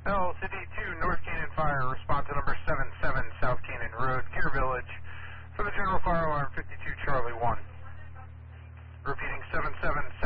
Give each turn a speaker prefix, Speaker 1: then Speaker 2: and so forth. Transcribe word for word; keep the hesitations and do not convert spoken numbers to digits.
Speaker 1: L C D two, North Canaan Fire, respond to number seven seven, South Canaan Road, Care Village, for the General Fire Alarm fifty-two Charlie one. Repeating seven seven,